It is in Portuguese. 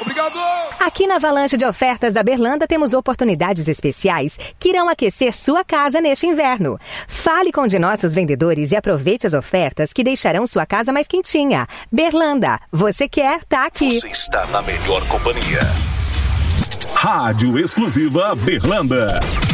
Obrigado! Aqui na Avalanche de Ofertas da Berlanda temos oportunidades especiais que irão aquecer sua casa neste inverno. Fale com um de nossos vendedores e aproveite as ofertas que deixarão sua casa mais quentinha. Berlanda, você quer, tá aqui. Você está na melhor companhia. Rádio Exclusiva Berlanda.